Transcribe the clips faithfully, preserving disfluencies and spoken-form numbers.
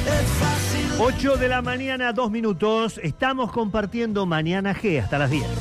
ocho de la mañana, dos minutos. Estamos compartiendo Mañana G hasta las diez.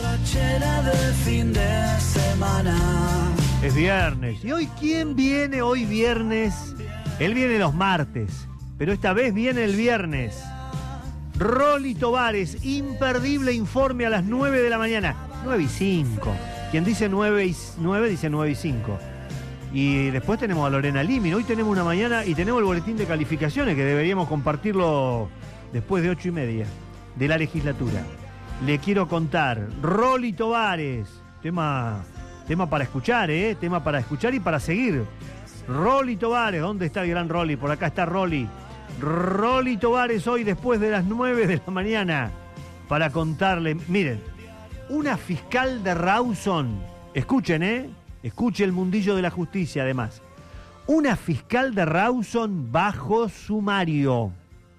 Es viernes. ¿Y hoy quién viene hoy viernes? Él viene los martes, pero esta vez viene el viernes. Rolly Tovares, imperdible informe a las nueve de la mañana. nueve y cinco. Quien dice nueve y nueve dice nueve y cinco. Y después tenemos a Lorena Limin. Hoy tenemos una mañana y tenemos el boletín de calificaciones que deberíamos compartirlo después de ocho y media de la legislatura. Le quiero contar, Rolly Tovares, tema, tema para escuchar, ¿eh? Tema para escuchar y para seguir. Rolly Tovares, ¿dónde está el gran Rolly? Por acá está Rolly. Rolly Tovares hoy después de las nueve de la mañana para contarle, miren, una fiscal de Rawson, escuchen, ¿eh? Escuche el mundillo de la justicia, además. Una fiscal de Rawson bajo sumario.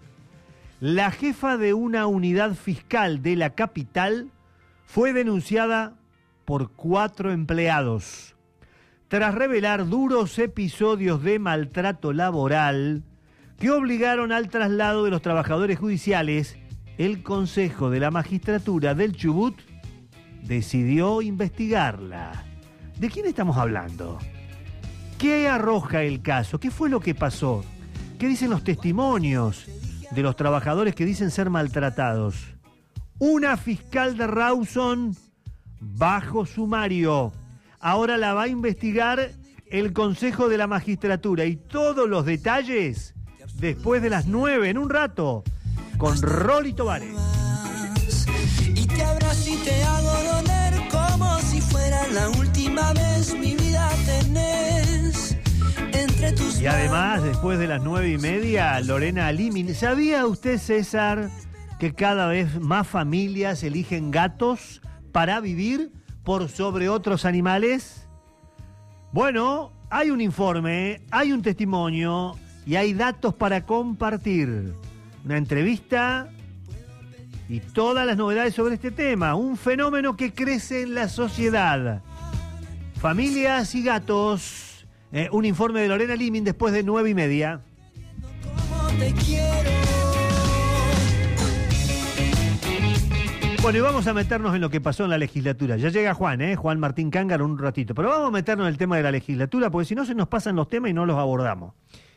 La jefa de una unidad fiscal de la capital fue denunciada por cuatro empleados. Tras revelar duros episodios de maltrato laboral que obligaron al traslado de los trabajadores judiciales, el Consejo de la Magistratura del Chubut decidió investigarla. ¿De quién estamos hablando? ¿Qué arroja el caso? ¿Qué fue lo que pasó? ¿Qué dicen los testimonios de los trabajadores que dicen ser maltratados? Una fiscal de Rawson bajo sumario. Ahora la va a investigar el Consejo de la Magistratura. Y todos los detalles después de las nueve, en un rato, con Rolly Tovares. Y te abrazo y te hago doler como si fuera la última vez. Mi vida tenés entre tus Y además, después de las nueve y media, Lorena Limin. ¿Sabía usted, César, que cada vez más familias eligen gatos para vivir por sobre otros animales? Bueno, hay un informe, hay un testimonio y hay datos para compartir. Una entrevista y todas las novedades sobre este tema. Un fenómeno que crece en la sociedad. Familias y gatos. Eh, un informe de Lorena Limin después de nueve y media. te quiero. Bueno, y vamos a meternos en lo que pasó en la legislatura. Ya llega Juan, ¿eh? Juan Martín Cángaro un ratito. Pero vamos a meternos en el tema de la legislatura, porque si no se nos pasan los temas y no los abordamos.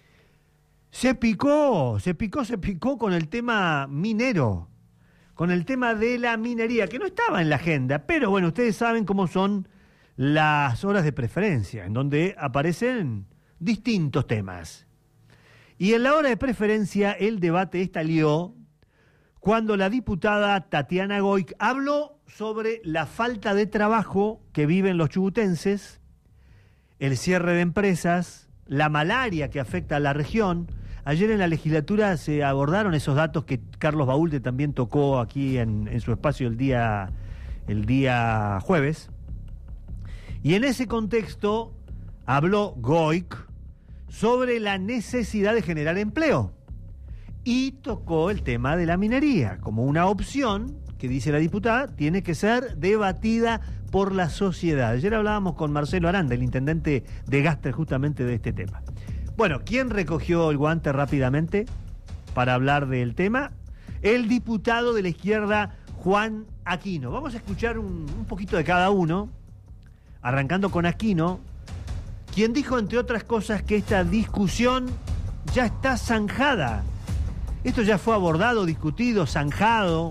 Se picó, se picó, se picó con el tema minero, con el tema de la minería, que no estaba en la agenda, pero bueno, ustedes saben cómo son las horas de preferencia, en donde aparecen distintos temas. Y en la hora de preferencia el debate estalló cuando la diputada Tatiana Goik habló sobre la falta de trabajo que viven los chubutenses, el cierre de empresas, la malaria que afecta a la región. Ayer en la legislatura se abordaron esos datos que Carlos Baulte también tocó aquí en, en su espacio el día, el día jueves. Y en ese contexto habló Goik sobre la necesidad de generar empleo. Y tocó el tema de la minería como una opción que, dice la diputada, tiene que ser debatida por la sociedad. Ayer hablábamos con Marcelo Aranda, el intendente de Gastre, justamente de este tema. Bueno, ¿quién recogió el guante rápidamente para hablar del tema? El diputado de la izquierda, Juan Aquino. Vamos a escuchar un, un poquito de cada uno, arrancando con Aquino, quien dijo, entre otras cosas, que esta discusión ya está zanjada. Esto ya fue abordado, discutido, zanjado.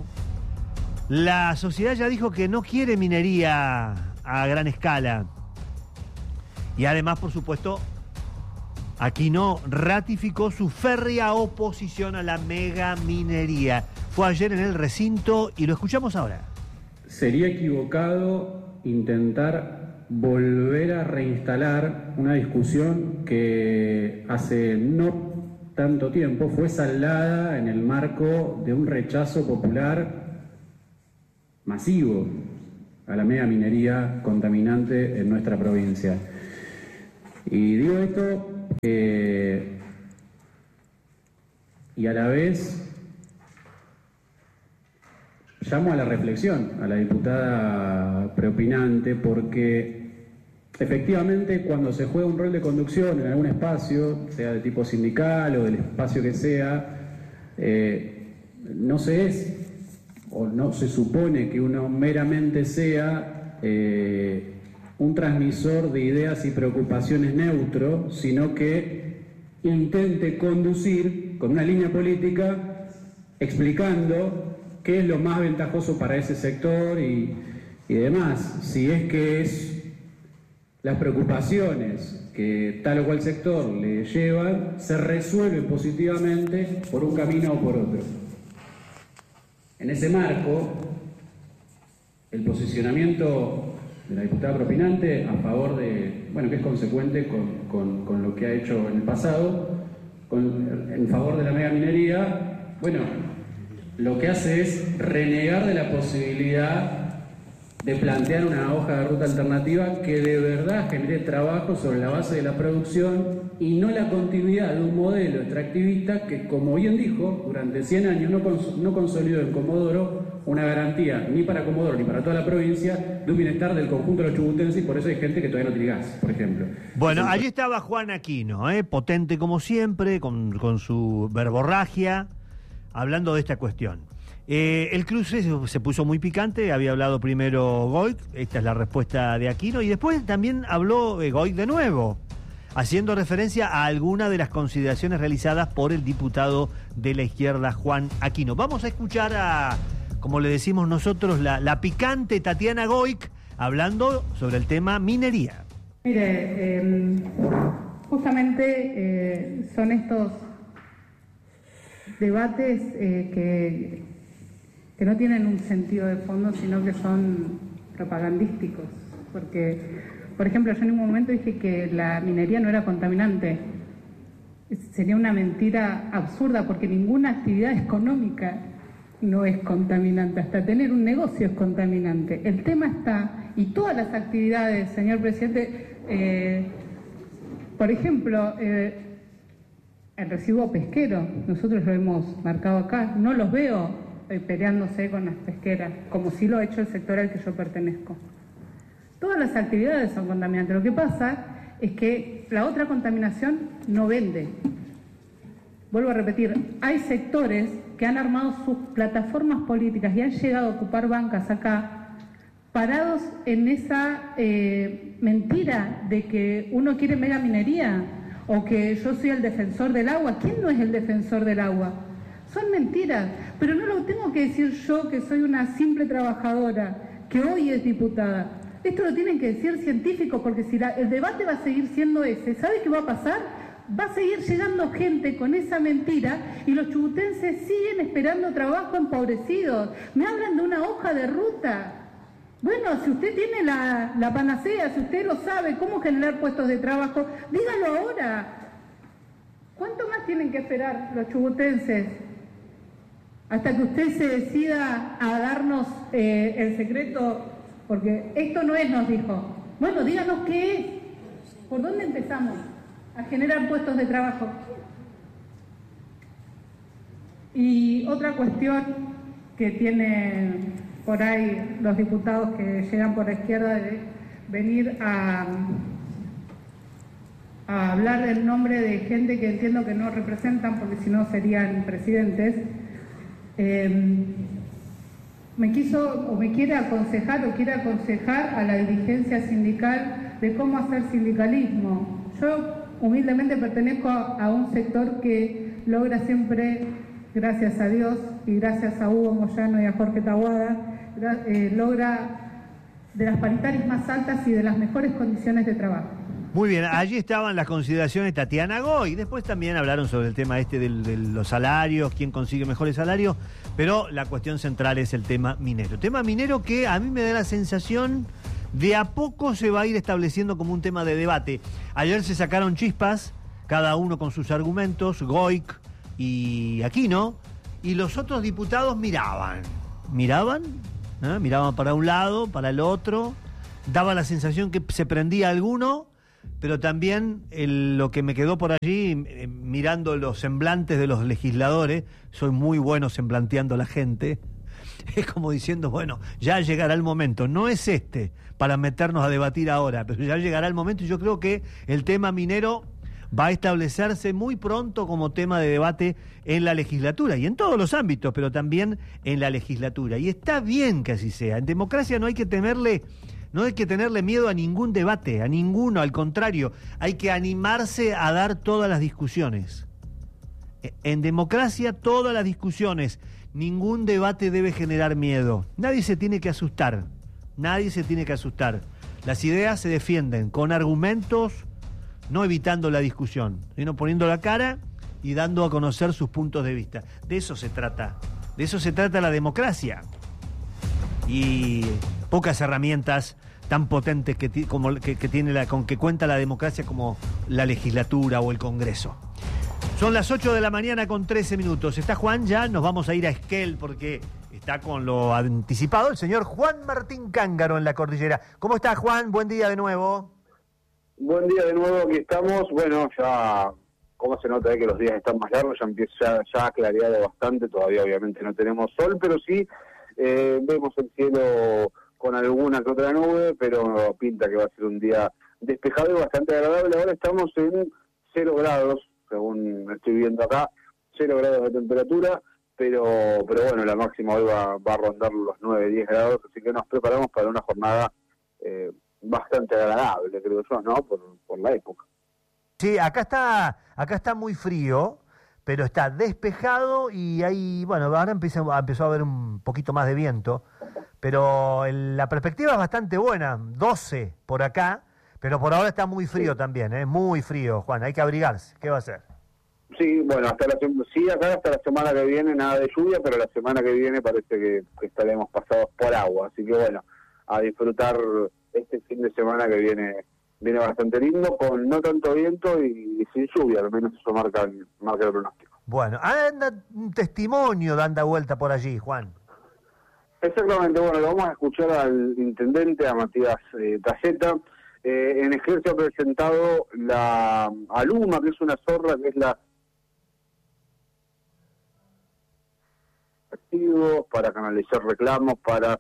La sociedad ya dijo que no quiere minería a gran escala. Y además, por supuesto, Aquino ratificó su férrea oposición a la megaminería. Fue ayer en el recinto y lo escuchamos ahora. Sería equivocado intentar volver a reinstalar una discusión que hace no tanto tiempo fue saldada en el marco de un rechazo popular masivo a la megaminería contaminante en nuestra provincia. Y digo esto eh, y a la vez llamo a la reflexión a la diputada preopinante, porque efectivamente, cuando se juega un rol de conducción en algún espacio, sea de tipo sindical o del espacio que sea, Eh, no se es, o no se supone que uno meramente sea eh, un transmisor de ideas y preocupaciones neutro, sino que intente conducir con una línea política explicando qué es lo más ventajoso para ese sector y, y demás. Si es que es las preocupaciones que tal o cual sector le llevan, se resuelven positivamente por un camino o por otro. En ese marco, el posicionamiento de la diputada propinante a favor de, bueno, que es consecuente con, con, con lo que ha hecho en el pasado, con, en favor de la megaminería, bueno, lo que hace es renegar de la posibilidad de plantear una hoja de ruta alternativa que de verdad genere trabajo sobre la base de la producción y no la continuidad de un modelo extractivista que, como bien dijo, durante cien años no, cons no consolidó en Comodoro una garantía ni para Comodoro ni para toda la provincia de un bienestar del conjunto de los chubutenses, y por eso hay gente que todavía no tiene gas, por ejemplo. Bueno, Entonces, allí estaba Juan Aquino, ¿eh? Potente como siempre, con, con su verborragia, hablando de esta cuestión. Eh, el cruce se, se puso muy picante, había hablado primero Goic, esta es la respuesta de Aquino, y después también habló eh, Goic de nuevo, haciendo referencia a alguna de las consideraciones realizadas por el diputado de la izquierda Juan Aquino. Vamos a escuchar a, como le decimos nosotros, la, la picante Tatiana Goic, hablando sobre el tema minería. Mire, eh, justamente eh, son estos debates eh, que... que no tienen un sentido de fondo, sino que son propagandísticos. Porque, por ejemplo, yo en un momento dije que la minería no era contaminante. Sería una mentira absurda, porque ninguna actividad económica no es contaminante. Hasta tener un negocio es contaminante. El tema está, y todas las actividades, señor presidente, eh, por ejemplo, eh, el residuo pesquero, nosotros lo hemos marcado acá, no los veo peleándose con las pesqueras, como sí lo ha hecho el sector al que yo pertenezco. Todas las actividades son contaminantes. Lo que pasa es que la otra contaminación no vende. Vuelvo a repetir, hay sectores que han armado sus plataformas políticas y han llegado a ocupar bancas acá, parados en esa eh, mentira de que uno quiere mega minería o que yo soy el defensor del agua. ¿Quién no es el defensor del agua? Son mentiras, pero no lo tengo que decir yo, que soy una simple trabajadora, que hoy es diputada. Esto lo tienen que decir científicos, porque si la, el debate va a seguir siendo ese, ¿sabe qué va a pasar? Va a seguir llegando gente con esa mentira y los chubutenses siguen esperando trabajo empobrecidos. Me hablan de una hoja de ruta. Bueno, si usted tiene la, la panacea, si usted lo sabe, cómo generar puestos de trabajo, dígalo ahora. ¿Cuánto más tienen que esperar los chubutenses hasta que usted se decida a darnos eh, el secreto? Porque esto no es, nos dijo. Bueno, díganos qué es. ¿Por dónde empezamos a generar puestos de trabajo? Y otra cuestión que tienen por ahí los diputados que llegan por la izquierda de venir a, a hablar del nombre de gente que entiendo que no representan, porque si no serían presidentes. Eh, me quiso o me quiere aconsejar o quiere aconsejar a la dirigencia sindical de cómo hacer sindicalismo. Yo humildemente pertenezco a, a un sector que logra siempre, gracias a Dios y gracias a Hugo Moyano y a Jorge Taboada, eh, logra de las paritarias más altas y de las mejores condiciones de trabajo. Muy bien, allí estaban las consideraciones de Tatiana Goic. Después también hablaron sobre el tema este del, de los salarios, quién consigue mejores salarios, pero la cuestión central es el tema minero. Tema minero que a mí me da la sensación de a poco se va a ir estableciendo como un tema de debate. Ayer se sacaron chispas, cada uno con sus argumentos, Goic y Aquino, y los otros diputados miraban, miraban, ¿eh? miraban para un lado, para el otro, daba la sensación que se prendía alguno, pero también el, lo que me quedó por allí, eh, mirando los semblantes de los legisladores, soy muy bueno semblanteando a la gente, es como diciendo, bueno, ya llegará el momento, no es este para meternos a debatir ahora, pero ya llegará el momento, y yo creo que el tema minero va a establecerse muy pronto como tema de debate en la legislatura y en todos los ámbitos, pero también en la legislatura. Y está bien que así sea. En democracia no hay que temerle, no hay que tenerle miedo a ningún debate, a ninguno, al contrario, hay que animarse a dar todas las discusiones. En democracia todas las discusiones, ningún debate debe generar miedo. Nadie se tiene que asustar, nadie se tiene que asustar. Las ideas se defienden con argumentos, no evitando la discusión, sino poniendo la cara y dando a conocer sus puntos de vista. De eso se trata, de eso se trata la democracia. Y pocas herramientas tan potentes que, como, que, que tiene la, con que cuenta la democracia como la legislatura o el Congreso. Son las ocho de la mañana con trece minutos. ¿Está Juan ya? Nos vamos a ir a Esquel porque está con lo anticipado el señor Juan Martín Cángaro en la cordillera. ¿Cómo está, Juan? Buen día de nuevo. Buen día de nuevo, aquí estamos. Bueno, ya, como se nota que los días están más largos, ya empieza ya, ya ha clareado bastante. Todavía obviamente no tenemos sol, pero sí eh, vemos el cielo con alguna que otra nube, pero pinta que va a ser un día despejado y bastante agradable. Ahora estamos en cero grados. Según estoy viendo acá, cero grados de temperatura, pero pero bueno, la máxima hoy va, va a rondar los nueve, diez grados, así que nos preparamos para una jornada eh, bastante agradable, creo yo, ¿no? Por, por la época. Sí, acá está, acá está muy frío, pero está despejado y hay, bueno, ahora empieza, empezó a haber un poquito más de viento, pero el, la perspectiva es bastante buena, doce por acá. Pero por ahora está muy frío sí. también, ¿eh? Muy frío, Juan, hay que abrigarse. ¿Qué va a hacer? Sí, bueno, hasta la sí, acá hasta la semana que viene nada de lluvia, pero la semana que viene parece que, que estaremos pasados por agua. Así que bueno, a disfrutar este fin de semana que viene viene bastante lindo, con no tanto viento y, y sin lluvia, al menos eso marca, marca el pronóstico. Bueno, anda un testimonio dando vuelta por allí, Juan. Exactamente, bueno, lo vamos a escuchar al intendente, a Matías eh, Taceta. Eh, en Esquel se ha presentado la Aluma, que es una zorra, que es la activos para canalizar reclamos, para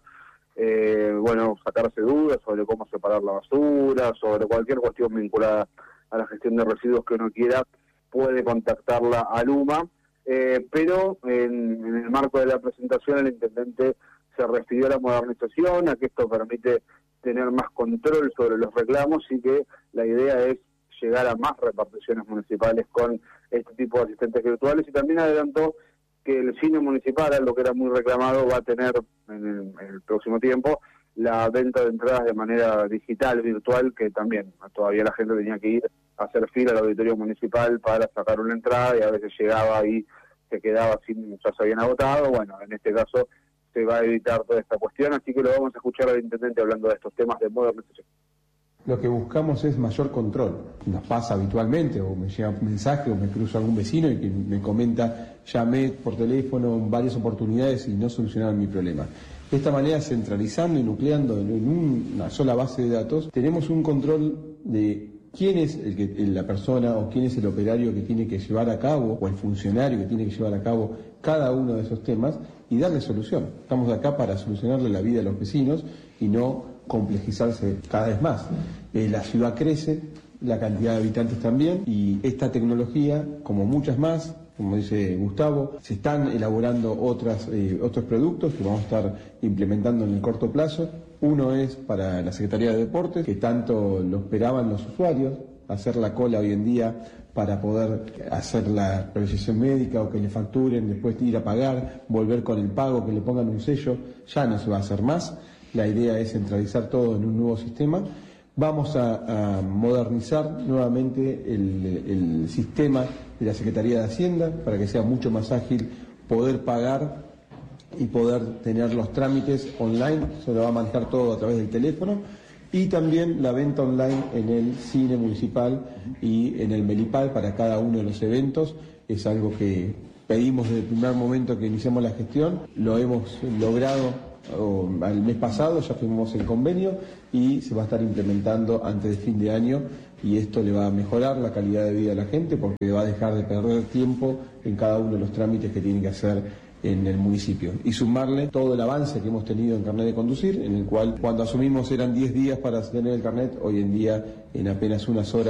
eh, bueno sacarse dudas sobre cómo separar la basura, sobre cualquier cuestión vinculada a la gestión de residuos que uno quiera, puede contactarla a Aluma, eh, pero en, en el marco de la presentación el intendente se refirió a la modernización, a que esto permite tener más control sobre los reclamos y que la idea es llegar a más reparticiones municipales con este tipo de asistentes virtuales, y también adelantó que el cine municipal, lo que era muy reclamado, va a tener en el, en el próximo tiempo la venta de entradas de manera digital, virtual, que también todavía la gente tenía que ir a hacer fila al auditorio municipal para sacar una entrada y a veces llegaba y se quedaba sin, ya se habían agotado. Bueno, en este caso se va a evitar toda esta cuestión, así que lo vamos a escuchar al intendente hablando de estos temas de modernización. Lo que buscamos es mayor control. Nos pasa habitualmente, o me llega un mensaje, o me cruzo algún vecino y que me comenta, llamé por teléfono en varias oportunidades y no solucionaron mi problema. De esta manera, centralizando y nucleando en una sola base de datos, tenemos un control de quién es el que, la persona o quién es el operario que tiene que llevar a cabo, o el funcionario que tiene que llevar a cabo cada uno de esos temas y darle solución. Estamos acá para solucionarle la vida a los vecinos y no complejizarse cada vez más. Eh, la ciudad crece, la cantidad de habitantes también, y esta tecnología, como muchas más, como dice Gustavo, se están elaborando otras, eh, otros productos que vamos a estar implementando en el corto plazo. Uno es para la Secretaría de Deportes, que tanto lo esperaban los usuarios, hacer la cola hoy en día para poder hacer la revisión médica o que le facturen, después ir a pagar, volver con el pago, que le pongan un sello, ya no se va a hacer más. La idea es centralizar todo en un nuevo sistema. Vamos a, a modernizar nuevamente el, el sistema de la Secretaría de Hacienda para que sea mucho más ágil poder pagar y poder tener los trámites online. Se lo va a manejar todo a través del teléfono. Y también la venta online en el cine municipal y en el Melipal para cada uno de los eventos. Es algo que pedimos desde el primer momento que iniciamos la gestión. Lo hemos logrado o, el mes pasado, ya firmamos el convenio y se va a estar implementando antes de fin de año, y esto le va a mejorar la calidad de vida de la gente porque va a dejar de perder tiempo en cada uno de los trámites que tiene que hacer en el municipio, y sumarle todo el avance que hemos tenido en carnet de conducir, en el cual cuando asumimos eran diez días para tener el carnet, hoy en día en apenas unas horas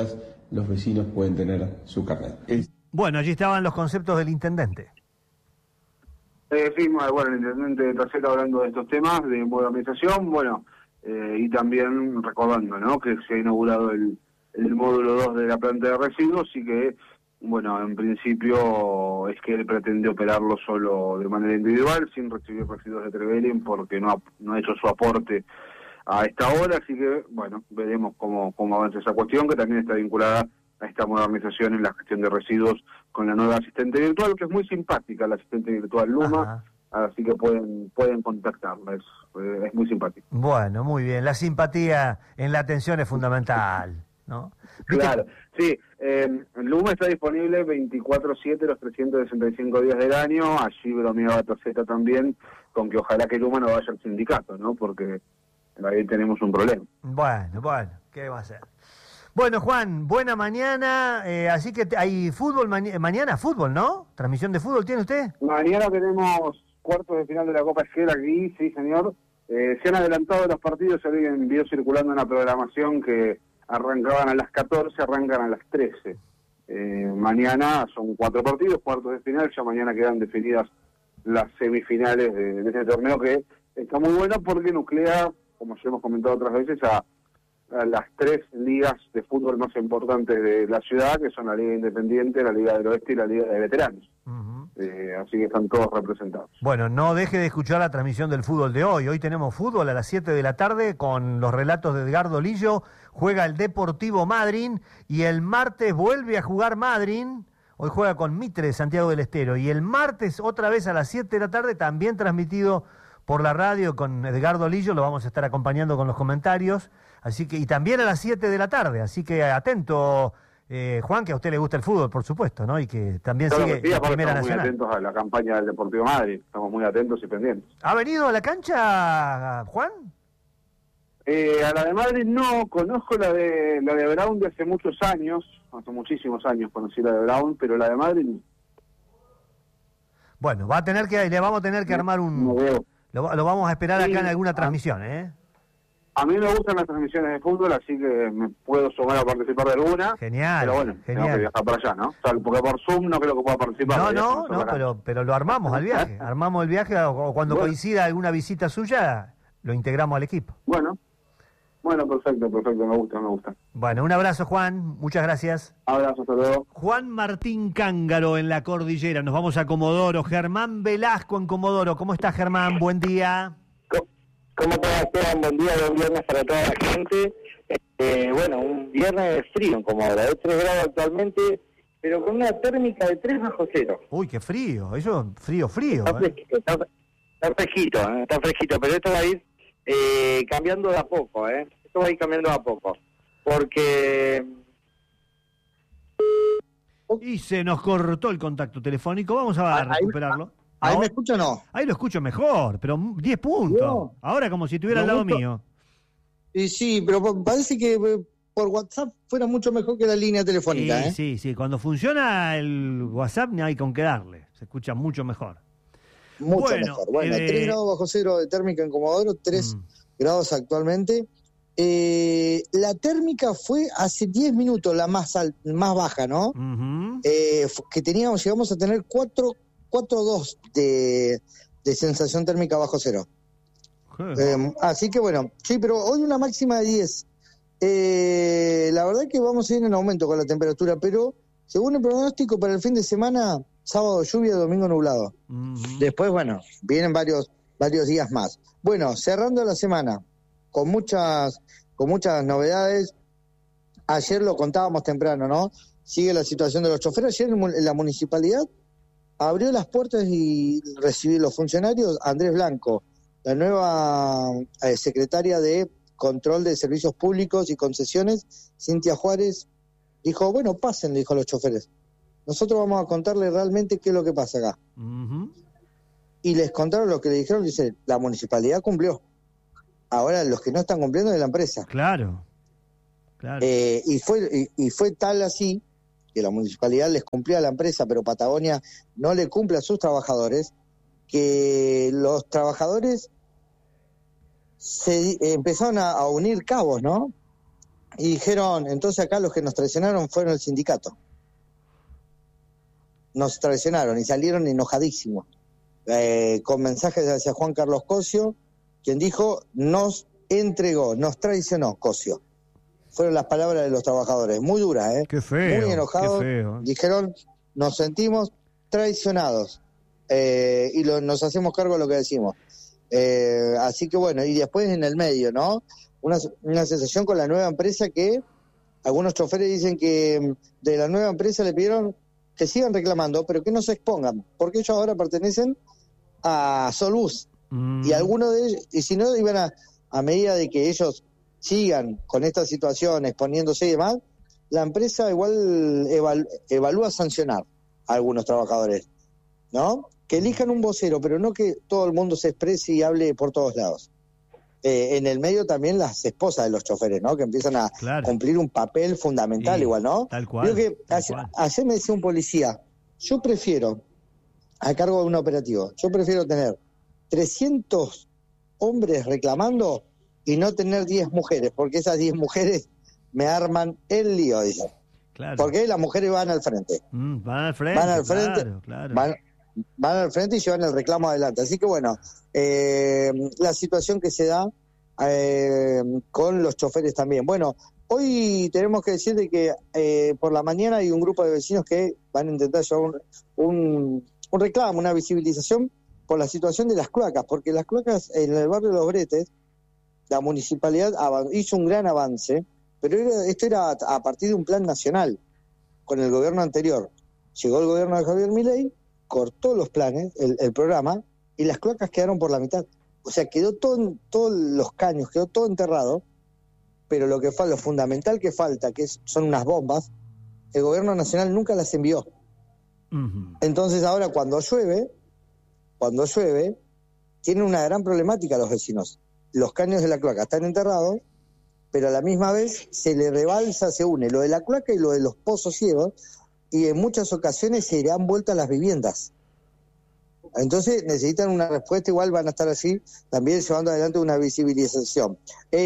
los vecinos pueden tener su carnet. Es... Bueno, allí estaban los conceptos del intendente. Eh, sí, bueno, el intendente de Trasera hablando de estos temas de modernización, bueno, eh, y también recordando, ¿no?, que se ha inaugurado el, el módulo dos de la planta de residuos y que, bueno, en principio es que él pretende operarlo solo de manera individual, sin recibir residuos de Trevelin, porque no ha, no ha hecho su aporte a esta hora, así que, bueno, veremos cómo, cómo avanza esa cuestión, que también está vinculada a esta modernización en la gestión de residuos con la nueva asistente virtual, que es muy simpática, la asistente virtual Luma, ajá, así que pueden pueden contactarla, es, es muy simpática. Bueno, muy bien, la simpatía en la atención es fundamental, ¿no? Claro, sí, eh, Luma está disponible veinticuatro siete los trescientos sesenta y cinco días del año, allí bromeaba Taceta también, con que ojalá que Luma no vaya al sindicato, ¿no?, porque ahí tenemos un problema. Bueno, bueno, ¿qué va a hacer? Bueno, Juan, buena mañana, eh, así que hay fútbol, ma mañana fútbol, ¿no? ¿Transmisión de fútbol tiene usted? Mañana tenemos cuartos de final de la Copa Esquela aquí, sí señor. Eh, se han adelantado los partidos, se habían video circulando una programación que arrancaban a las catorce, arrancan a las trece. Eh, mañana son cuatro partidos, cuartos de final, ya mañana quedan definidas las semifinales de, de este torneo, que está muy bueno porque nuclea, como ya hemos comentado otras veces, a a las tres ligas de fútbol más importantes de la ciudad, que son la Liga Independiente, la Liga del Oeste y la Liga de Veteranos. Uh-huh. eh, así que están todos representados. Bueno, no deje de escuchar la transmisión del fútbol de hoy. Hoy tenemos fútbol a las siete de la tarde con los relatos de Edgardo Lillo. Juega el Deportivo Madryn y el martes vuelve a jugar Madryn. Hoy juega con Mitre de Santiago del Estero. Y el martes otra vez a las siete de la tarde, también transmitido por la radio con Edgardo Lillo. Lo vamos a estar acompañando con los comentarios. Así que, y también a las siete de la tarde, así que atento, eh, Juan, que a usted le gusta el fútbol, por supuesto, ¿no? Y que también claro, sigue sí, la Primera estamos Nacional. Muy atentos a la campaña del Deportivo Madrid, estamos muy atentos y pendientes. ¿Ha venido a la cancha, Juan? Eh, a la de Madrid no, conozco la de la de Brown de hace muchos años, hace muchísimos años conocí la de Brown, pero la de Madrid no. Bueno, va a tener que, le vamos a tener que armar un... No veo. Lo, lo vamos a esperar sí, acá en alguna a, transmisión, ¿eh? A mí me gustan las transmisiones de fútbol, así que me puedo sumar a participar de alguna. Genial, pero bueno, genial. tengo que viajar para allá, ¿no? O sea, porque por Zoom no creo que pueda participar. No, no, no, pero, pero lo armamos al viaje. Armamos el viaje o cuando bueno. coincida alguna visita suya, lo integramos al equipo. Bueno, bueno, perfecto, perfecto, me gusta, me gusta. Bueno, un abrazo, Juan, muchas gracias. Abrazo, hasta luego. Juan Martín Cángaro en la cordillera, nos vamos a Comodoro. Germán Velasco en Comodoro. ¿Cómo está, Germán? Buen día. ¿Cómo te va, Esteban? Buen día, buen viernes para toda la gente. Eh, bueno, un viernes frío en Comodoro, de tres grados actualmente, pero con una térmica de tres bajo cero. Uy, qué frío, eso frío, frío. Está, ¿eh? fresquito, está, está fresquito, ¿eh? está fresquito, pero esto va a ir eh, cambiando de a poco, ¿eh? Esto va a ir cambiando de a poco, porque... Y se nos cortó el contacto telefónico, vamos a ahí, recuperarlo. ¿Ahí ahora, me escucho o no? Ahí lo escucho mejor, pero diez puntos. No. Ahora como si estuviera al lado gusto. mío. Sí, sí, pero parece que por WhatsApp fuera mucho mejor que la línea telefónica. Sí, ¿eh? sí, sí. Cuando funciona el WhatsApp no hay con qué darle. Se escucha mucho mejor. Mucho bueno, mejor. Bueno, eh... tres grados bajo cero de térmica en Comodoro, tres mm. grados actualmente. Eh, la térmica fue hace diez minutos la más, al, más baja, ¿no? Uh-huh. Eh, que teníamos, llegamos a tener cuatro cuatro dos de, de sensación térmica bajo cero. Eh, así que bueno, sí, pero hoy una máxima de diez. Eh, la verdad que vamos a ir en aumento con la temperatura, pero según el pronóstico para el fin de semana, sábado lluvia, domingo nublado. Uh-huh. Después, bueno, vienen varios, varios días más. Bueno, cerrando la semana, con muchas, con muchas novedades. Ayer lo contábamos temprano, ¿no? Sigue la situación de los choferes. Ayer en la municipalidad abrió las puertas y recibió los funcionarios. Andrés Blanco, la nueva eh, secretaria de Control de Servicios Públicos y Concesiones, Cintia Juárez, dijo, bueno, pasen, le dijo a los choferes. Nosotros vamos a contarles realmente qué es lo que pasa acá. Uh-huh. Y les contaron lo que le dijeron, dice, la municipalidad cumplió. Ahora los que no están cumpliendo es la empresa. Claro, claro. Eh, y, fue, y, y fue tal así que la municipalidad les cumplía a la empresa, pero Patagonia no le cumple a sus trabajadores, que los trabajadores se eh, empezaron a, a unir cabos, ¿no? y dijeron, entonces acá los que nos traicionaron fueron el sindicato. Nos traicionaron y salieron enojadísimos, eh, con mensajes hacia Juan Carlos Cosio, quien dijo, nos entregó, nos traicionó Cosio. Fueron las palabras de los trabajadores, muy duras, ¿eh? Qué feo, muy enojados, qué feo. Dijeron, nos sentimos traicionados, eh, y lo, nos hacemos cargo de lo que decimos. Eh, así que bueno, y después en el medio, ¿no? Una, una sensación con la nueva empresa que algunos choferes dicen que de la nueva empresa le pidieron que sigan reclamando, pero que no se expongan, porque ellos ahora pertenecen a Solbus, mm. y algunos de ellos, y si no, iban a, a medida de que ellos sigan con esta situación, exponiéndose y demás, la empresa igual evalu, evalúa sancionar a algunos trabajadores, ¿no? Que elijan un vocero, pero no que todo el mundo se exprese y hable por todos lados. Eh, en el medio también las esposas de los choferes, ¿no? Que empiezan a claro. cumplir un papel fundamental, sí, igual, ¿no? Tal cual. Creo que tal ayer, cual. ayer me decía un policía, yo prefiero, a cargo de un operativo, yo prefiero tener trescientos hombres reclamando y no tener diez mujeres, porque esas diez mujeres me arman el lío, dice. Claro. Porque las mujeres van al frente. Mm, van al frente. Van al frente. Claro, claro. Van, van al frente y llevan el reclamo adelante. Así que bueno, eh, la situación que se da eh, con los choferes también. Bueno, hoy tenemos que decir de que eh, por la mañana hay un grupo de vecinos que van a intentar llevar un, un, un reclamo, una visibilización por la situación de las cloacas, porque las cloacas en el barrio de Los Bretes, la municipalidad hizo un gran avance, pero era, esto era a partir de un plan nacional con el gobierno anterior. Llegó el gobierno de Javier Milei, cortó los planes, el, el programa, y las cloacas quedaron por la mitad. O sea, quedó todo, todos los caños, quedó todo enterrado, pero lo que fue, lo fundamental que falta, que es, son unas bombas, el gobierno nacional nunca las envió. Uh-huh. Entonces ahora cuando llueve, cuando llueve, tienen una gran problemática los vecinos. Los caños de la cloaca están enterrados, pero a la misma vez se le rebalsa, se une lo de la cloaca y lo de los pozos ciegos, y en muchas ocasiones se le han vuelto a las viviendas. Entonces necesitan una respuesta, igual van a estar así también llevando adelante una visibilización.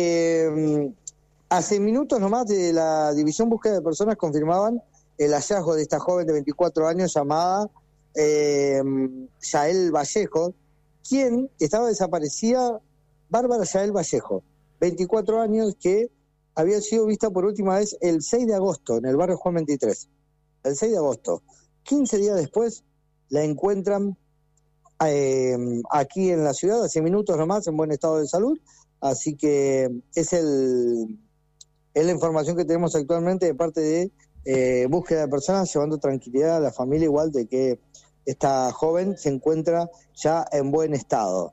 Eh, hace minutos nomás de la División Búsqueda de Personas confirmaban el hallazgo de esta joven de veinticuatro años llamada eh, Yael Vallejo, quien estaba desaparecida, Bárbara Yael Vallejo, veinticuatro años, que había sido vista por última vez el seis de agosto en el barrio Juan veintitrés. El seis de agosto. quince días después la encuentran eh, aquí en la ciudad, hace minutos nomás, en buen estado de salud. Así que es, el, es la información que tenemos actualmente de parte de eh, Búsqueda de Personas, llevando tranquilidad a la familia, igual de que esta joven se encuentra ya en buen estado.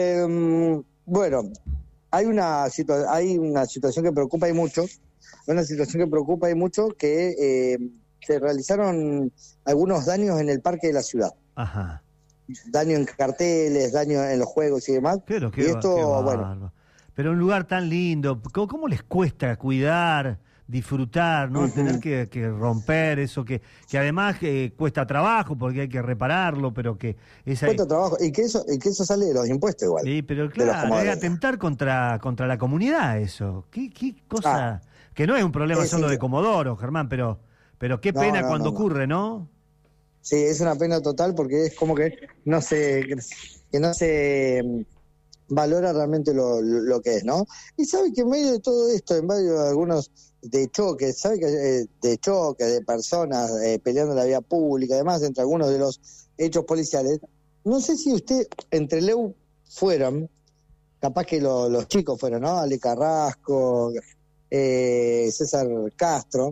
Eh, bueno, hay una, situa- hay una situación que preocupa y mucho, una situación que preocupa y mucho, que eh, se realizaron algunos daños en el parque de la ciudad. Ajá. Daño en carteles, daño en los juegos y demás. Pero qué, y esto, qué bueno. Pero un lugar tan lindo, ¿cómo, cómo les cuesta cuidar, disfrutar, no? Uh-huh. Tener que, que romper eso que, que además eh, cuesta trabajo porque hay que repararlo, pero que esa cuesta trabajo y que eso y que eso sale de los impuestos igual. Sí, pero claro, es atentar contra contra la comunidad eso. Qué qué cosa ah, que no es un problema es, solo sí, de Comodoro, Germán, pero pero qué pena no, no, cuando no, ocurre, ¿no? Sí, es una pena total porque es como que no se que no se valora realmente lo, lo, lo que es, ¿no? Y sabe que en medio de todo esto, en medio de algunos de choques, sabe que eh, de choques, de personas eh, peleando en la vía pública, además, entre algunos de los hechos policiales, no sé si usted, entre Leu fueron, capaz que lo, los chicos fueron, ¿no? Ale Carrasco, eh, César Castro.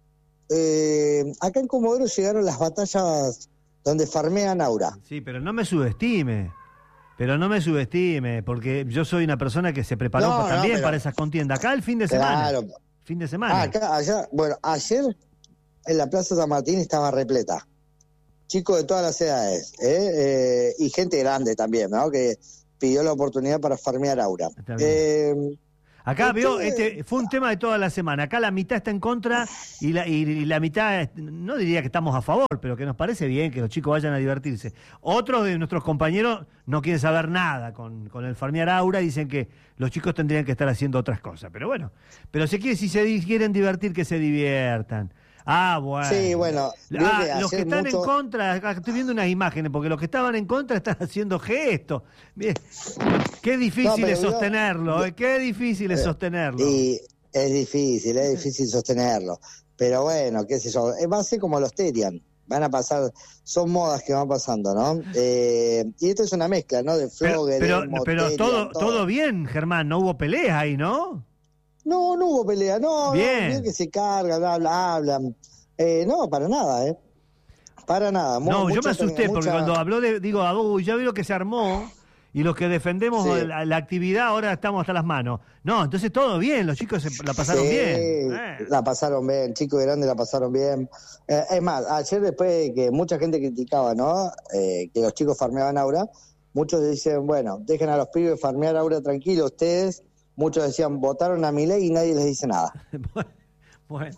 Eh, acá en Comodoro llegaron las batallas donde farmean Aura. Sí, pero no me subestime. Pero no me subestime, porque yo soy una persona que se preparó no, también no, pero, para esas contiendas. Acá el fin de semana. Claro. Fin de semana. Ah, acá, allá, bueno, ayer en la Plaza San Martín estaba repleta. Chicos de todas las edades, ¿eh? Eh, y gente grande también, ¿no? Que pidió la oportunidad para farmear Aura. Eh, Acá veo, este fue un tema de toda la semana. Acá la mitad está en contra y la, y, y la mitad, no diría que estamos a favor, pero que nos parece bien que los chicos vayan a divertirse. Otros de nuestros compañeros no quieren saber nada con, con el farmear aura, dicen que los chicos tendrían que estar haciendo otras cosas. Pero bueno, pero si, quiere, si se quieren divertir, que se diviertan. Ah, bueno. Sí, bueno. Ah, los que están mucho... en contra, acá estoy viendo unas imágenes, porque los que estaban en contra están haciendo gestos. Bien. Qué difícil no, es sostenerlo, yo... ¿eh? Qué difícil es sostenerlo. Y es difícil, es difícil sostenerlo. Pero bueno, qué sé yo, va a ser como los Terian. Van a pasar, son modas que van pasando, ¿no? Eh, y esto es una mezcla, ¿no? De Frogger, Pero, pero, pero Terian, todo, todo, todo bien, Germán, no hubo peleas ahí, ¿no? No, no hubo pelea, no, bien. no, que se cargan, hablan, hablan. Eh, no, para nada, ¿eh? Para nada. Mu no, yo me asusté mucha... porque cuando habló de, digo, ah, uy, ya vi lo que se armó y los que defendemos sí. la, la actividad ahora estamos hasta las manos. No, entonces todo bien, los chicos se, la pasaron sí, bien. Eh. La pasaron bien, chicos y grandes la pasaron bien. Eh, es más, ayer después de que mucha gente criticaba, ¿no? Eh, que los chicos farmeaban aura, muchos dicen, bueno, dejen a los pibes farmear aura tranquilos ustedes. Muchos decían, votaron a Milei y nadie les dice nada. Bueno.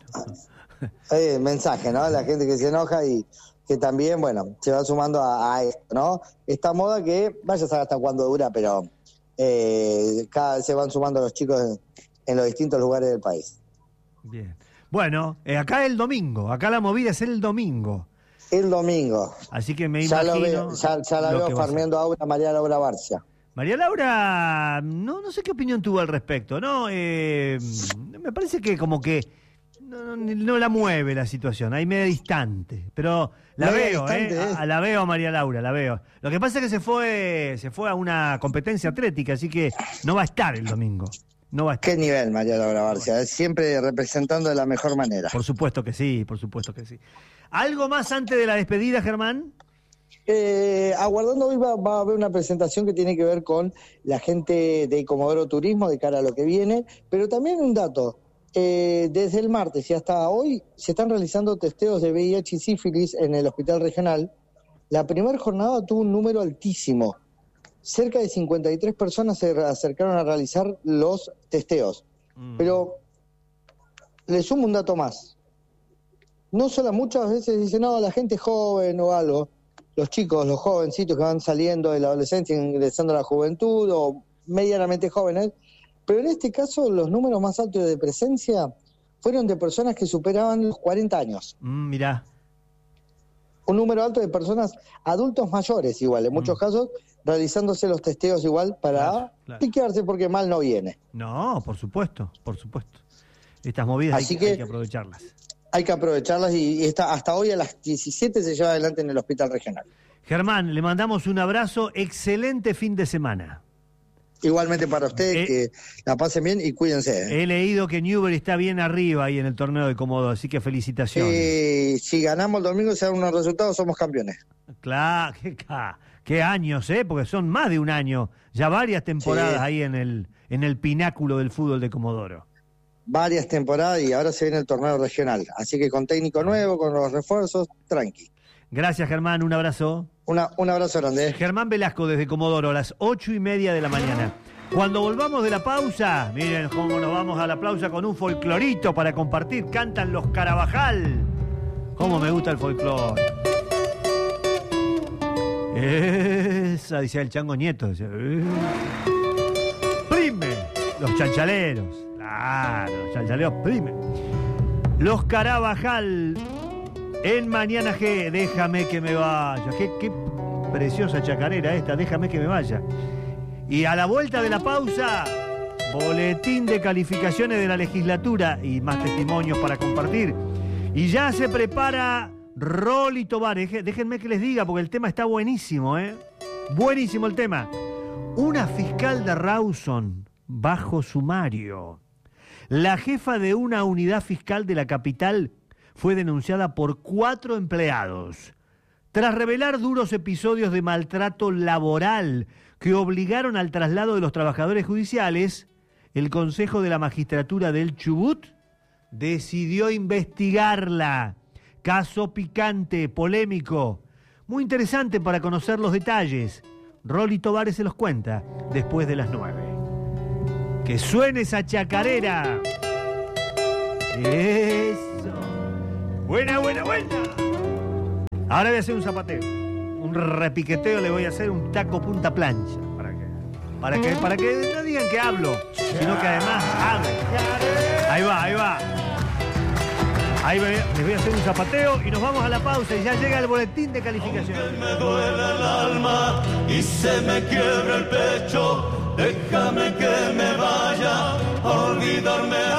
Eh, mensaje, ¿no? La gente que se enoja y que también, bueno, se va sumando a, a esto, ¿no? Esta moda que, vaya a saber hasta cuándo dura, pero eh, cada vez se van sumando los chicos en, en los distintos lugares del país. Bien. Bueno, eh, acá el domingo, acá la movida es el domingo. El domingo. Así que me ya imagino... Lo veo, ya, ya la veo farmeando a una María Laura Barcia. María Laura, no, no sé qué opinión tuvo al respecto, ¿no? Eh, me parece que como que no, no, no la mueve la situación, ahí medio distante, pero la medio veo, distante, ¿eh? ¿eh? A, la veo a María Laura, la veo. Lo que pasa es que se fue, se fue a una competencia atlética, así que no va a estar el domingo. No va a estar. ¿Qué nivel, María Laura Barcia? Siempre representando de la mejor manera. Por supuesto que sí, por supuesto que sí. ¿Algo más antes de la despedida, Germán? Eh, aguardando hoy va, va a haber una presentación que tiene que ver con la gente de Comodoro Turismo de cara a lo que viene, pero también un dato, eh, desde el martes y hasta hoy se están realizando testeos de V I H y sífilis en el hospital regional. La primera jornada tuvo un número altísimo, cerca de cincuenta y tres personas se acercaron a realizar los testeos, mm. pero le sumo un dato más, no solo muchas veces dicen, no, la gente joven o algo, los chicos, los jovencitos que van saliendo de la adolescencia, ingresando a la juventud o medianamente jóvenes, pero en este caso los números más altos de presencia fueron de personas que superaban los cuarenta años. Mm, mirá. Un número alto de personas adultos mayores igual, en mm. muchos casos realizándose los testeos igual para claro, claro. piquearse porque mal no viene. No, por supuesto, por supuesto. Estas movidas Así hay, que, hay que aprovecharlas. Hay que aprovecharlas y, y está, hasta hoy a las diecisiete se lleva adelante en el hospital regional. Germán, le mandamos un abrazo, excelente fin de semana. Igualmente para ustedes, eh, que la pasen bien y cuídense. ¿eh? He leído que Newbery está bien arriba ahí en el torneo de Comodoro, así que felicitaciones. Eh, si ganamos el domingo, se dan unos resultados, somos campeones. Claro, qué, qué años, ¿eh? Porque son más de un año, ya varias temporadas sí. ahí en el, en el pináculo del fútbol de Comodoro. Varias temporadas y ahora se viene el torneo regional. Así que con técnico nuevo, con los refuerzos, tranqui. Gracias, Germán. Un abrazo. Una, un abrazo grande. Germán Velasco desde Comodoro a las ocho y media de la mañana. Cuando volvamos de la pausa, miren cómo nos vamos a la pausa con un folclorito para compartir. Cantan los Carabajal. Cómo me gusta el folclore. Esa, dice el Chango Nieto. Dice, prime, los chanchaleros. Claro, los chanchaleros prime. Los Carabajal en Mañana G. Déjame que me vaya. Qué, qué preciosa chacarera esta, déjame que me vaya. Y a la vuelta de la pausa, boletín de calificaciones de la legislatura y más testimonios para compartir. Y ya se prepara Rolly Tobar. Déjenme que les diga, porque el tema está buenísimo, ¿eh? Buenísimo el tema. Una fiscal de Rawson bajo sumario. La jefa de una unidad fiscal de la capital fue denunciada por cuatro empleados tras revelar duros episodios de maltrato laboral que obligaron al traslado de los trabajadores judiciales. El Consejo de la Magistratura del Chubut decidió investigarla. Caso picante, polémico, muy interesante para conocer los detalles. Rolly Tobar se los cuenta después de las nueve. Que suene esa chacarera. Eso. Buena, buena, buena. Ahora voy a hacer un zapateo. Un repiqueteo le voy a hacer, un taco punta plancha. ¿Para qué? Para que, para que no digan que hablo, sino que además hablo. Ahí va, ahí va. Ahí voy, les voy a hacer un zapateo y nos vamos a la pausa y ya llega el boletín de calificación. Aunque me duele el alma y se me quiebra el pecho, déjame que me vaya a olvidarme